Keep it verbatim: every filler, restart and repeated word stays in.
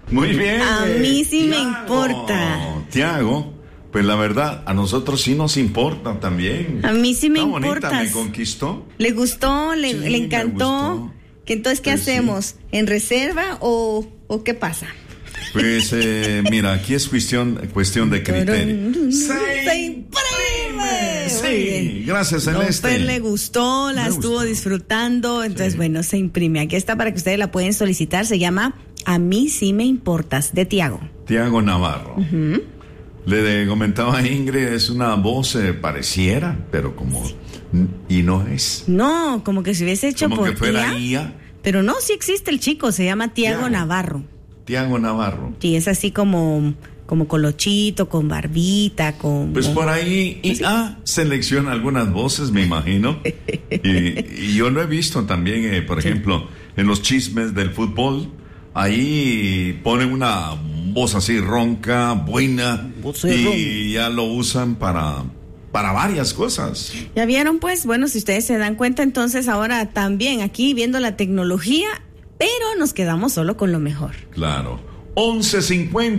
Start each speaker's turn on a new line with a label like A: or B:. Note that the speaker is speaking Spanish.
A: Muy bien.
B: A mí sí
A: Tiago.
B: me importa.
A: Tiago, pues la verdad, a nosotros sí nos importa también.
B: A mí sí me
A: Está
B: importa.
A: bonita, me conquistó.
B: ¿Le gustó? ¿Le,
A: Sí,
B: le
A: me
B: encantó?
A: gustó.
B: ¿Que entonces qué
A: Pues
B: hacemos?
A: sí.
B: ¿En reserva o, o qué pasa?
A: Pues eh, mira, aquí es cuestión, cuestión de criterio.
B: ¡Se imprime!
A: Sí, gracias, Celeste.
B: Don Fer le gustó, la
A: Me
B: estuvo
A: gustó.
B: disfrutando, entonces
A: Sí.
B: bueno, se imprime. Aquí está para que ustedes la pueden solicitar, se llama A mí sí me importas, de Tiago.
A: Tiago Navarro. Uh-huh. Le comentaba a Ingrid, es una voz eh, pareciera, pero como... Y no es.
B: No, como que se hubiese hecho
A: Como
B: por
A: que fuera
B: I A,
A: I A.
B: pero no, sí existe el chico, se llama Tiago
A: Tiago.
B: Navarro.
A: Tiago Navarro.
B: Sí, es así como, como colochito, con barbita, con...
A: Pues por ahí I A selecciona algunas voces, me imagino. Y, y yo lo he visto también, eh, por ejemplo, en los chismes del fútbol. Ahí ponen una voz así ronca, buena,
B: Voz
A: y
B: ronca.
A: ya lo usan para, para varias cosas.
B: Ya vieron, pues, bueno, si ustedes se dan cuenta, entonces ahora también aquí viendo la tecnología, pero nos quedamos solo con lo mejor.
A: Claro. once cincuenta